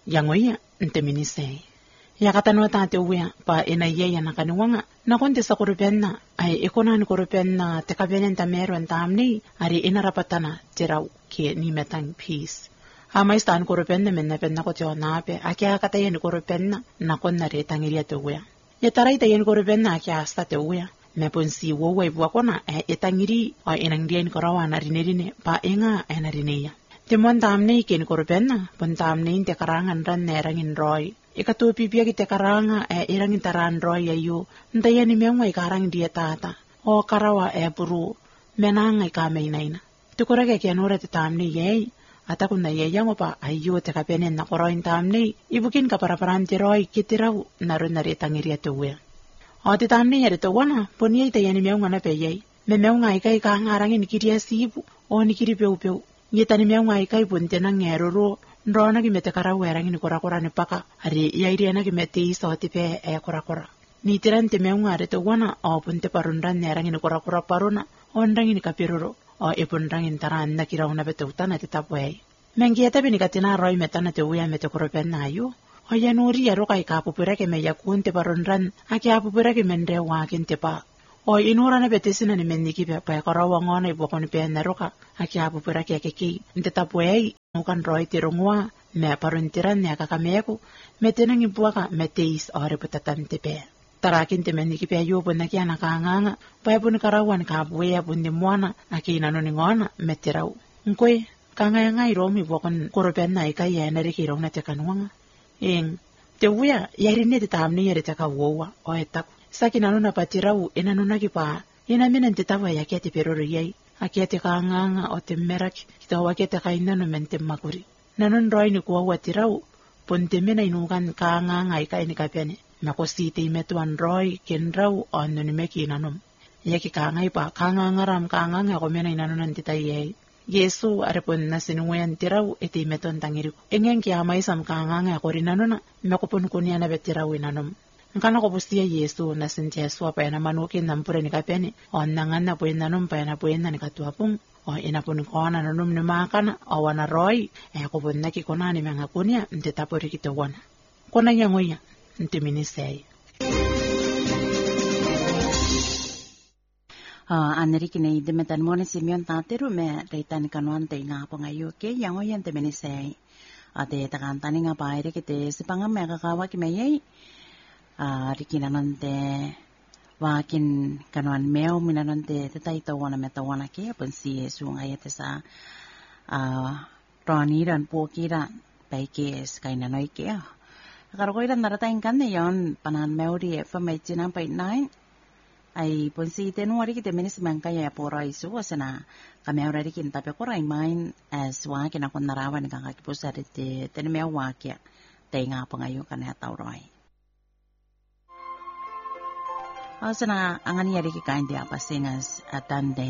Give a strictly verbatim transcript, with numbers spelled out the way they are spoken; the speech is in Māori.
yangoya nte minise ya katanwa tate uya pa ina yeya na kanuwanga na konte sa kurupenna ay ikonan kurupenna te kabenen tamero antamni ari ina rapatana tirau ke ni metang peace ama istan kurupenna menna penna ko tio nape akia katayen kurupenna na konna re tangiria te uya ya tarai tayen kurupenna akia asta te uya me ponsi wo wai buakona e etangiri o inang dien korawana rinerine pa enga enarineya timon tamne ken kurupenna pon tamne te karangan ran nerangin roy ikatu pipia kita karanga e irang taran roy ayu ndaya ni mengwa ikarang dia tata o karawa e buru menanga ikame inaina tukurage ke anore te tamne ye ata kunna ye yango pa ayu te kapenen na koroin tamne ibukin ka paraparan ti roy kitirau narun nare tangiria tuwe o te tamne yare to wana poni te yani mengwa na pe ye me mengwa ikai ka ngarangin kiria sibu o ni kiri peu peu yetani mengwa ikai punte na ngeroro ndrona ki mete kara wera ngini kora kora ni paka ari yairi na ki mete isa tipe e kora kora ni tirante meunga re to wana o punte parundan ne rangini kora kora paruna ondangi ni kapiroro o e pundangi taran na kira una bete utana te tapwe mengi ata bini katina roi metana te uya mete kora penna ayu o ya nuri ya rokai ka pupura ke me ya kunte parundan aki apupura ke mende wa kinte pa o inura na bete sina ni meniki pe pa kora wa ngona ibo kon pe na roka aki apupura ke ke ki inte tapwe mukan roi tirungwa me paruntiran ne kakameku metenang ibuaka meteis ore putatan tepe tarakin temen ki pe yobo na kiana kanganga pa bun karawan ka buya bun ni mwana akina no ngona meterau ngwe kanga nga iromi bokon koropen na ikai ya na riki rona te kanwanga eng te uya yari ne te tamni yari te ka wowa o etak sakina no na patirau ina no na kipa ina minan te tawa ya kete peroro yai akete kanganga o te merak kita wakete kaina no mente makuri nanon roi ni kuwa watirau ponte mena inukan kanganga ikai ni kapene makosi te metuan roi kenrau ono ni meki nanom yaki kangai pa kanganga ram kanganga ko mena inanon antitai yai Yesu arepon na sinuwayan tirau iti meton tangiriku engen ki amai sam kanganga ko rinanona makopon kunia na betiraw inanom ngkana ko bustia Yesu na sinti Yesu apa na manukin nampure ni kapene on nangan na puyen nanom pa na puyen na ni katuapong o inapon ko na nanom ni makana o wana roy e ko pon na ki kona ni mga kunia nte tapori kito wana kona yangoya nte minisay Uh, aneri kine ide metan mone Simeon tateru me reitan kanuan te nga pangayo ke yang oyen te menisay ate takan tani nga paire kite sipanga me kakawa ki meyai uh, rikinanon te wakin kanuan meo minanon te tetai tawana me tawana ke pun si Yesu ngayete sa uh, roni ran pokira paikes kainanoy ke karokoiran naratain kan ne yon panan meo di F M eighty-nine point nine ay ponsi tenuari kita menis mangkaya pora isu wasana kami already kita pe korai main as wa kina kon narawan kang kakipusa de tenme wa kya tenga pangayo kana tauroi asana angani yari ki kain dia pasingas atande